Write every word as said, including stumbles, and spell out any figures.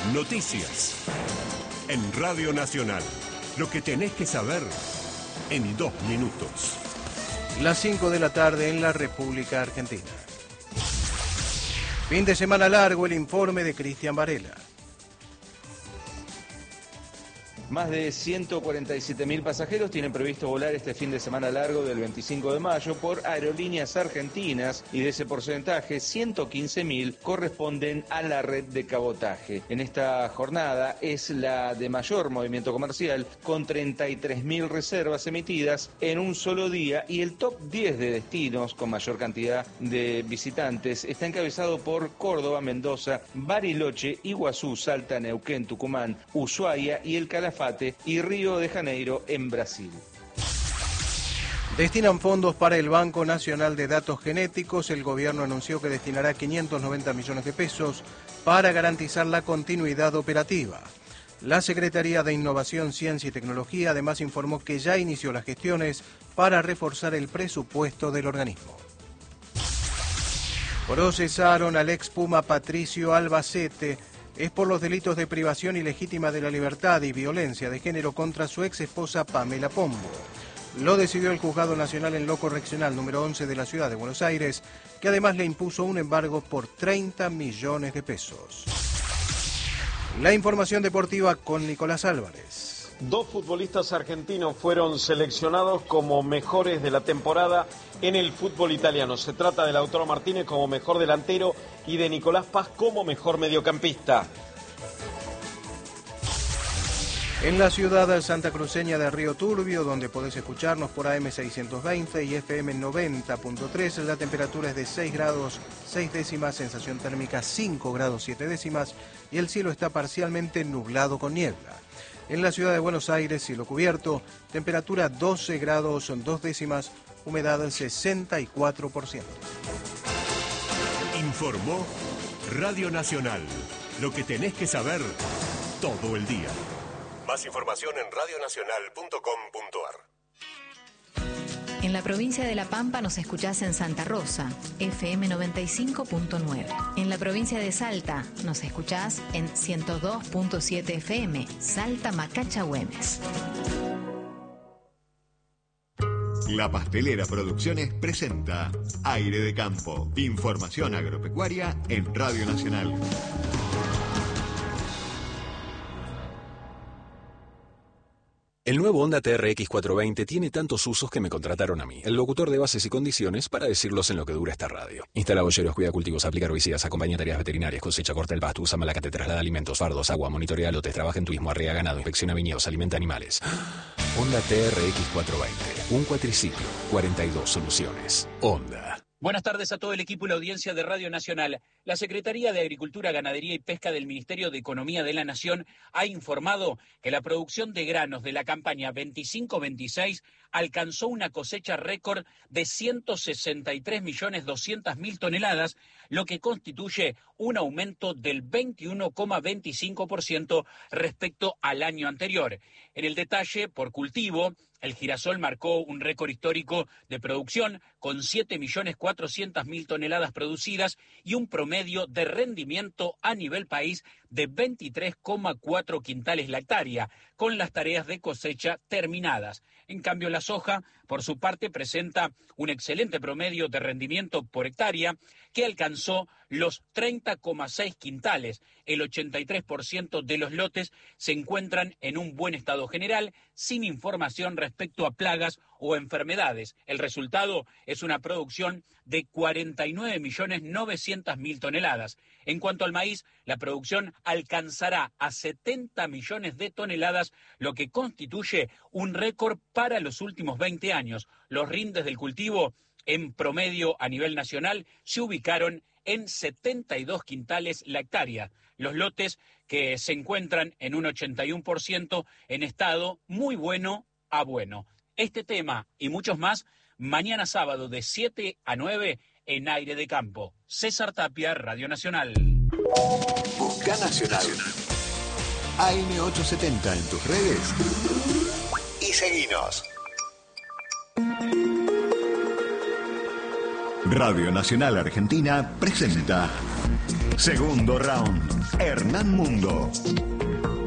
Noticias. En Radio Nacional. Lo que tenés que saber en dos minutos. Las cinco de la tarde en la República Argentina. Fin de semana largo, el informe de Cristian Varela. Más de ciento cuarenta y siete mil pasajeros tienen previsto volar este fin de semana largo del veinticinco de mayo por aerolíneas argentinas y de ese porcentaje, ciento quince mil corresponden a la red de cabotaje. En esta jornada es la de mayor movimiento comercial, con treinta y tres mil reservas emitidas en un solo día, y el top diez de destinos con mayor cantidad de visitantes está encabezado por Córdoba, Mendoza, Bariloche, Iguazú, Salta, Neuquén, Tucumán, Ushuaia y el Calafate y Río de Janeiro en Brasil. Destinan fondos para el Banco Nacional de Datos Genéticos. El gobierno anunció que destinará quinientos noventa millones de pesos para garantizar la continuidad operativa. La Secretaría de Innovación, Ciencia y Tecnología además informó que ya inició las gestiones para reforzar el presupuesto del organismo. Procesaron al ex Puma Patricio Albacete. Es por los delitos de privación ilegítima de la libertad y violencia de género contra su ex esposa Pamela Pombo. Lo decidió el Juzgado Nacional en lo Correccional número once de la Ciudad de Buenos Aires, que además le impuso un embargo por treinta millones de pesos. La información deportiva con Nicolás Álvarez. Dos futbolistas argentinos fueron seleccionados como mejores de la temporada en el fútbol italiano. Se trata de Lautaro Martínez como mejor delantero y de Nicolás Paz como mejor mediocampista. En la ciudad santacruceña de Río Turbio, donde podés escucharnos por A M seiscientos veinte y F M noventa punto tres, la temperatura es de seis grados seis décimas, sensación térmica cinco grados siete décimas y el cielo está parcialmente nublado con niebla. En la ciudad de Buenos Aires, cielo cubierto, temperatura doce grados dos décimas, humedad sesenta y cuatro por ciento. Informó Radio Nacional. Lo que tenés que saber todo el día. Más información en radio nacional punto com punto a r. En la provincia de La Pampa nos escuchás en Santa Rosa, F M noventa y cinco punto nueve. En la provincia de Salta nos escuchás en ciento dos punto siete F M, Salta Macacha Güemes. La Pastelera Producciones presenta Aire de Campo. Información agropecuaria en Radio Nacional. El nuevo Honda T R X cuatrocientos veinte tiene tantos usos que me contrataron a mí, el locutor de bases y condiciones, para decirlos en lo que dura esta radio. Instala boyeros, cuida cultivos, aplica herbicidas, acompaña tareas veterinarias, cosecha, corta el pasto, usa malacate, traslada alimentos, fardos, agua, monitorea lotes, trabaja en turismo, arrea ganado, inspecciona viñedos, alimenta animales. Honda T R X cuatrocientos veinte, un cuatriciclo, cuarenta y dos soluciones. Honda. Buenas tardes a todo el equipo y la audiencia de Radio Nacional. La Secretaría de Agricultura, Ganadería y Pesca del Ministerio de Economía de la Nación ha informado que la producción de granos de la campaña veinticinco veintiséis alcanzó una cosecha récord de ciento sesenta y tres millones doscientas mil toneladas, lo que constituye un aumento del veintiuno coma veinticinco por ciento respecto al año anterior. En el detalle, por cultivo, el girasol marcó un récord histórico de producción con siete millones cuatrocientas mil toneladas producidas y un promedio de rendimiento a nivel país de veintitrés coma cuatro quintales la hectárea, con las tareas de cosecha terminadas. En cambio, la soja, por su parte, presenta un excelente promedio de rendimiento por hectárea que alcanzó los treinta coma seis quintales. El ochenta y tres por ciento de los lotes se encuentran en un buen estado general, sin información respecto a plagas o enfermedades. El resultado es una producción de cuarenta y nueve millones novecientas mil toneladas. En cuanto al maíz, la producción alcanzará a setenta millones de toneladas, lo que constituye un récord para los últimos veinte años. Los rindes del cultivo, en promedio a nivel nacional, se ubicaron en setenta y dos quintales la hectárea. Los lotes que se encuentran en un ochenta y uno por ciento en estado muy bueno a bueno. Este tema y muchos más, mañana sábado de siete a nueve en Aire de Campo. César Tapia, Radio Nacional. Busca Nacional. A M ochocientos setenta en tus redes y seguinos. Radio Nacional Argentina presenta Segundo round. Hernán Mundo.